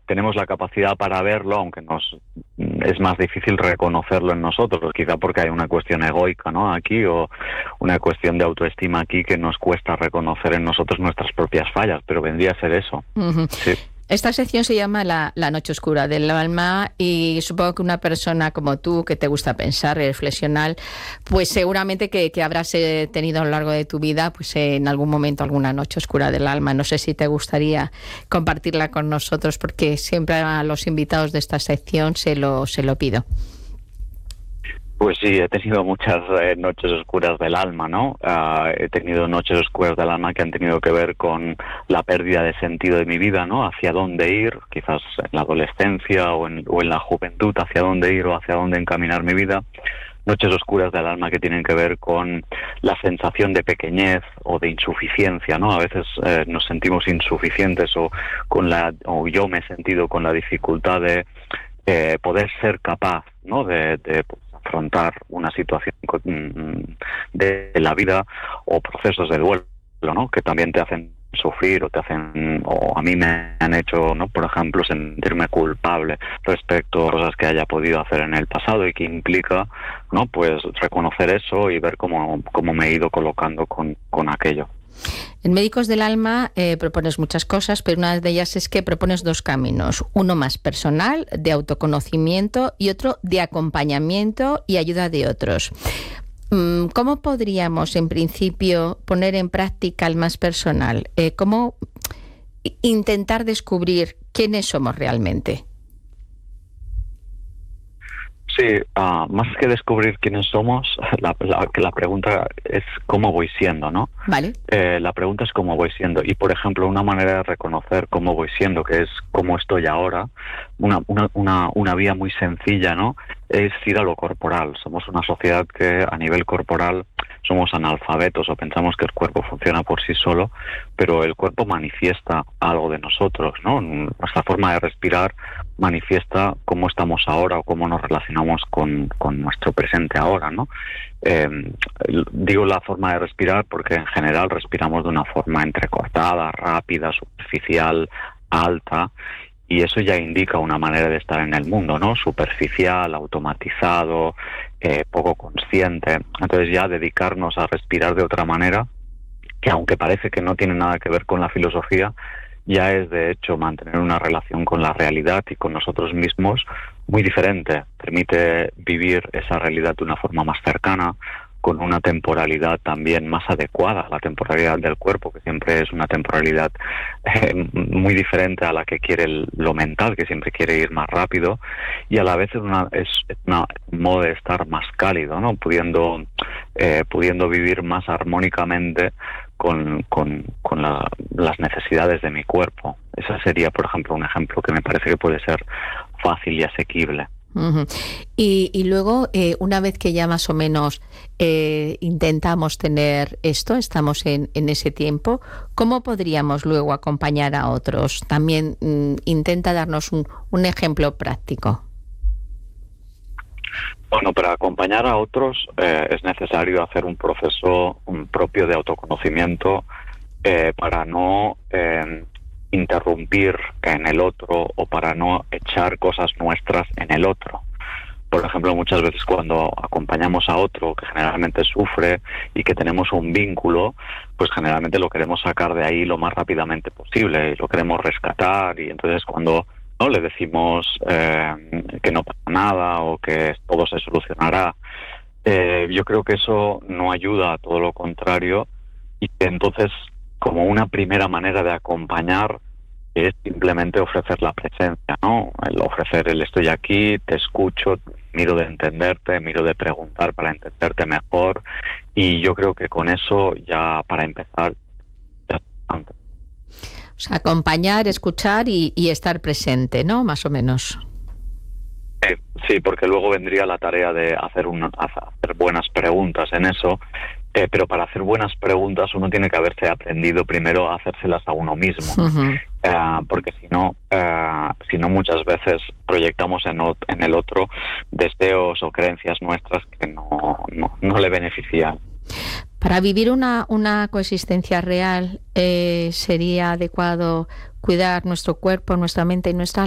tenemos la capacidad para verlo, aunque es más difícil reconocerlo en nosotros, quizá porque hay una cuestión egoica, ¿no?, aquí, o una cuestión de autoestima aquí que nos cuesta reconocer en nosotros nuestras propias fallas, pero vendría a ser eso. Uh-huh. Sí. Esta sección se llama la noche oscura del alma, y supongo que una persona como tú, que te gusta pensar, reflexionar, pues seguramente que habrás tenido a lo largo de tu vida, pues en algún momento alguna noche oscura del alma. No sé si te gustaría compartirla con nosotros, porque siempre a los invitados de esta sección se lo pido. Pues sí, he tenido muchas noches oscuras del alma, ¿no? He tenido noches oscuras del alma que han tenido que ver con la pérdida de sentido de mi vida, ¿no? Hacia dónde ir, quizás en la adolescencia o en la juventud, hacia dónde ir o hacia dónde encaminar mi vida. Noches oscuras del alma que tienen que ver con la sensación de pequeñez o de insuficiencia, ¿no? A veces nos sentimos insuficientes o yo me he sentido con la dificultad de poder ser capaz, ¿no?, de afrontar una situación de la vida o procesos de duelo, ¿no?, que también te hacen sufrir o a mí me han hecho, ¿no?, por ejemplo, sentirme culpable respecto a cosas que haya podido hacer en el pasado, y que implica, ¿no?, pues reconocer eso y ver cómo me he ido colocando con aquello. En Médicos del Alma propones muchas cosas, pero una de ellas es que propones dos caminos: uno más personal, de autoconocimiento, y otro de acompañamiento y ayuda de otros. ¿Cómo podríamos, en principio, poner en práctica el más personal? ¿Cómo intentar descubrir quiénes somos realmente? Sí, más que descubrir quiénes somos, la pregunta es cómo voy siendo, ¿no? Vale. La pregunta es cómo voy siendo. Y, por ejemplo, una manera de reconocer cómo voy siendo, que es cómo estoy ahora, una vía muy sencilla, ¿no?, es ir a lo corporal. Somos una sociedad que a nivel corporal somos analfabetos, o pensamos que el cuerpo funciona por sí solo, pero el cuerpo manifiesta algo de nosotros, ¿no? Nuestra forma de respirar manifiesta cómo estamos ahora o cómo nos relacionamos con nuestro presente ahora, ¿no? Digo la forma de respirar porque en general respiramos de una forma entrecortada, rápida, superficial, alta, y eso ya indica una manera de estar en el mundo, ¿no? Superficial, automatizado, poco consciente. Entonces ya dedicarnos a respirar de otra manera, que aunque parece que no tiene nada que ver con la filosofía, ya es de hecho mantener una relación con la realidad y con nosotros mismos muy diferente. Permite vivir esa realidad de una forma más cercana, con una temporalidad también más adecuada a la temporalidad del cuerpo, que siempre es una temporalidad muy diferente a la que quiere lo mental, que siempre quiere ir más rápido, y a la vez es un modo de estar más cálido, ¿no?, pudiendo vivir más armónicamente con las necesidades de mi cuerpo. Ese sería, por ejemplo, un ejemplo que me parece que puede ser fácil y asequible. Uh-huh. Y luego, una vez que ya más o menos intentamos tener esto, estamos en ese tiempo, ¿cómo podríamos luego acompañar a otros? También intenta darnos un ejemplo práctico. Bueno, para acompañar a otros es necesario hacer un proceso propio de autoconocimiento para no interrumpir en el otro o para no echar cosas nuestras en el otro. Por ejemplo, muchas veces cuando acompañamos a otro que generalmente sufre y que tenemos un vínculo, pues generalmente lo queremos sacar de ahí lo más rápidamente posible y lo queremos rescatar, y entonces cuando no le decimos que no pasa nada o que todo se solucionará, yo creo que eso no ayuda, a todo lo contrario, y que entonces, como una primera manera de acompañar, es simplemente ofrecer la presencia, ¿no? El ofrecer el estoy aquí, te escucho, miro de entenderte, miro de preguntar para entenderte mejor, y yo creo que con eso ya, para empezar, ya es bastante. O sea, acompañar, escuchar y estar presente, ¿no?, más o menos. Sí, porque luego vendría la tarea de hacer buenas preguntas en eso, pero para hacer buenas preguntas uno tiene que haberse aprendido primero a hacérselas a uno mismo. Uh-huh. Porque si no muchas veces proyectamos en el otro deseos o creencias nuestras que no le benefician. Para vivir una coexistencia real, sería adecuado cuidar nuestro cuerpo, nuestra mente y nuestra alma.